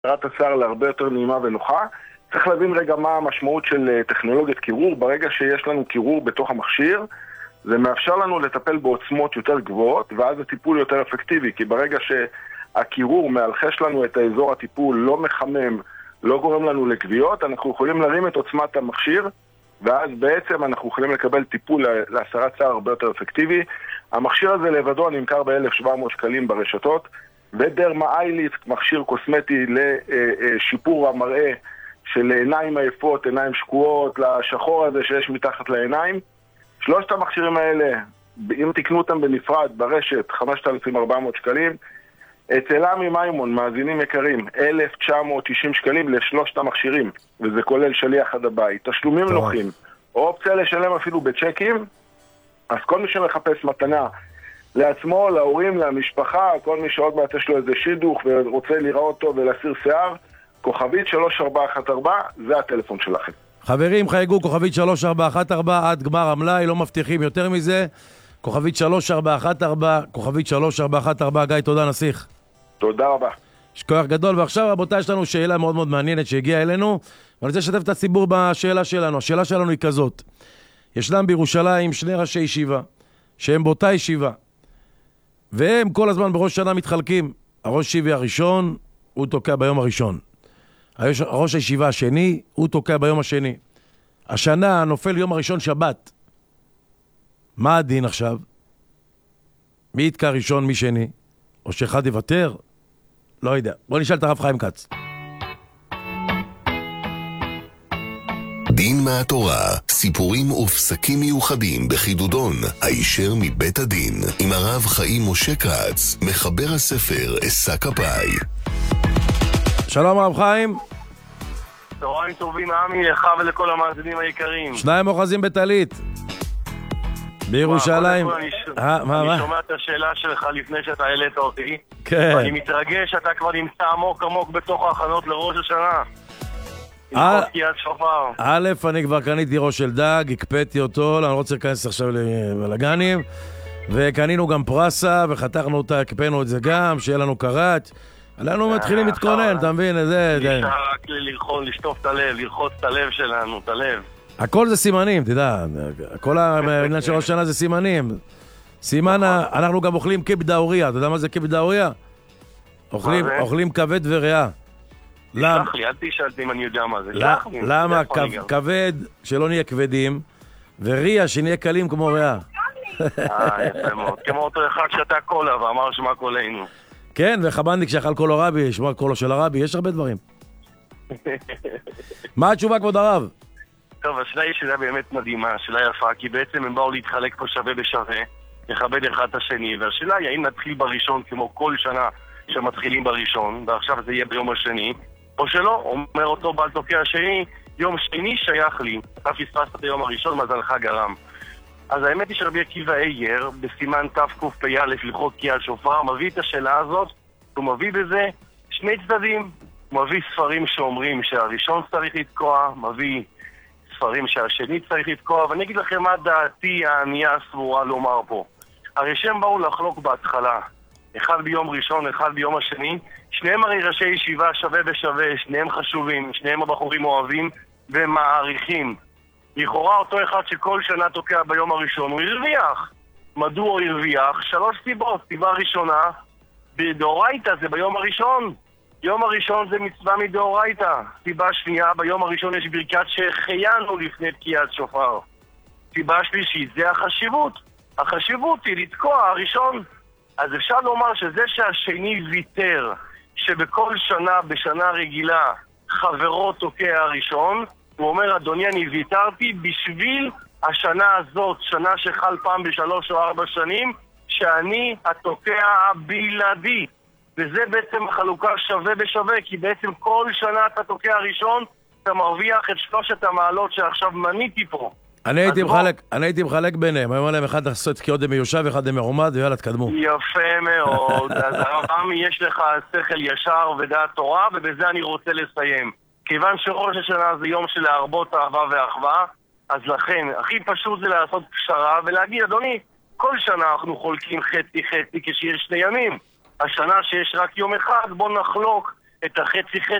הסרת השיער להרבה יותר נעימה ונוחה. צריך להבין רגע מה המשמעות של טכנולוגיית קירור. ברגע שיש לנו קירור בתוך המכשיר, זה מאפשר לנו לטפל בעוצמות יותר גבוהות, ואז הטיפול יותר אפקטיבי, כי ברגע שהקירור מאלחש לנו את האזור הטיפול, לא מחמם, לא גורם לנו לקביעות, אנחנו יכולים להרים את עוצמת המכשיר, ואז בעצם אנחנו יכולים לקבל טיפול להסרת שיער הרבה יותר אפקטיבי. המכשיר הזה לבדו נמכר ב-1,700 שקלים ברשתות, ודרמה איילית, מכשיר קוסמטי לשיפור המראה של עיניים עייפות, עיניים שקועות, לשחור הזה שיש מתחת לעיניים. שלושת המכשירים האלה, אם תקנו אותם בנפרד ברשת, 5,400 שקלים. אצל עמי מימון, מאזינים יקרים, 1,990 שקלים לשלושת המכשירים, וזה כולל שליח עד הבית. תשלומים נוחים, או אופציה לשלם אפילו בצ'קים. אז כל מי שמחפש מתנה לעצמו, להורים, למשפחה, כל מי שעוד מעט יש לו איזה שידוך ורוצה לראות אותו ולהסיר שיער, כוכבית 3414, זה הטלפון שלכם. חברים, חייגו כוכבית 3414 עד גמר המלאי, לא מבטיחים יותר מזה. כוכבית 3414, כוכבית 3414. גיא, תודה נסיך. תודה רבה. יש כוח גדול. ועכשיו רבותיי, יש לנו שאלה מאוד מאוד מעניינת שהגיעה אלינו, ואני רוצה לשתף את הציבור בשאלה שלנו. השאלה שלנו היא כזאת: ישנם בירושלים שני ראשי ישיבה שהם באותה ישיבה, והם כל הזמן בראש שנה מתחלקים. הראש ישיבה הראשון הוא תוקע ביום הראשון, ראש הישיבה השני הוא תוקע ביום השני. השנה נופל יום הראשון שבת. מה הדין עכשיו? מי יתקע ראשון, מי שני? או שאחד יוותר? לא יודע. בוא נשאל את הרב חיים כץ. דין מהתורה, סיפורים ופסקים מיוחדים בחידודון, הישר מבית הדין, עם הרב חיים משה כץ, מחבר הספר עשה כפי. שלום הרב חיים. צהריים טובים עמי, לך ולכל המאזינים היקרים. שניים אוחזים בטלית בירושלים. אני שומע את השאלה שלך לפני שאתה העלית אותי. כן. ואני מתרגש שאתה כבר נמצא עמוק עמוק בתוך ההכנות לראש השנה. א', אני כבר קניתי ראש של דג, הקפאתי אותו, אני לא רוצה להיכנס עכשיו לבלגנים, וקנינו גם פרסה וחתכנו אותה, הקפאנו את זה גם, שיהיה לנו קרט. אנחנו מתחילים להתכונן, אתה מבין? נשאר רק לשטוף את הלב, לרחוץ את הלב שלנו, את הלב. הכל זה סימנים, תדע, כל העניין של ראש שנה זה סימנים. סימן, אנחנו גם אוכלים כבד האוריה, אתה יודע מה זה כבד האוריה? אוכלים כבד וריאה. תשלח לי, אל תשאלתי אם אני יודע מה זה. למה? כבד, שלא נהיה כבדים, וריאה שנהיה קלים כמו ריאה. יפה מאוד. כמו אותו אחד שאתה קולה ואמר שמה קולנו. כן, וחבנדיק שאכל קולו רבי, שמע קולו של הרבי, יש הרבה דברים. מה התשובה, כבוד הרב? טוב, השאלה היא שאלה באמת מדהימה, שאלה יפה, כי בעצם הם באו להתחלק פה שווה בשווה, לכבד אחד את השני, והשאלה היא האם נתחיל בראשון כמו כל שנה שמתחילים בראשון, ועכשיו זה יהיה ביום השני, או שלא, אומר אותו בעל תוקע השני, יום שני שייך לי, אתה פספסת את היום הראשון, מזלך גרם. אז האמת היא שרבי עקיבא אייר, בסימן תקפ"א הלכות תקיעת שופר, מביא את השאלה הזאת, הוא מביא בזה שני צדדים, הוא מביא ספרים שאומרים שהראשון צריך לתקוע, מביא ספרים שהשני צריך לתקוע, ואני אגיד לכם מה דעתי הענייה הסבורה לומר פה. הרי שהם באו לחלוק בהתחלה, אחד ביום ראשון, אחד ביום השני, שניהם הרי ראשי ישיבה שווה בשווה, שניהם חשובים, שניהם הבחורים אוהבים ומעריכים. לכאורה אותו אחד שכל שנה תוקע ביום הראשון הוא הרוויח. מדוע הוא הרוויח? 3 סיבות. סיבה ראשונה, בדאורייתא זה ביום הראשון. יום הראשון זה מצווה מדאורייתא. סיבה שנייה, ביום הראשון יש ברכת שהחיינו לפני תקיעת שופר. סיבה שלישית, זה החשיבות. החשיבות היא לתקוע הראשון. אז אפשר לומר שזה שהשני ויתר, שבכל שנה, בשנה רגילה, חברו תוקע הראשון, הוא אומר, אדוני, אני ויתרתי בשביל השנה הזאת, שנה שחל פעם ב3 או 4 שנים, שאני התוקע הבלעדי. וזה בעצם החלוקה שווה בשווה, כי בעצם כל שנה אתה תוקע ראשון, אתה מרוויח את 3 המעלות שעכשיו מניתי פה. אני הייתי מחלק ביניהם, היום עליהם אחד לעשות תקיעות מיושב, אחד מרומד, ויאללה, תקדמו. יפה מאוד. אז הרב, יש לך שכל ישר ודעת תורה, ובזה אני רוצה לסיים. כיוון שראש השנה זה יום של להרבות אהבה ואחווה, אז לכן, הכי פשוט זה לעשות פשרה ולהגיד, אדוני, כל שנה אנחנו חולקים חצי כשיש 2 ימים. השנה שיש רק יום אחד, בוא נחלוק את החצי-חצי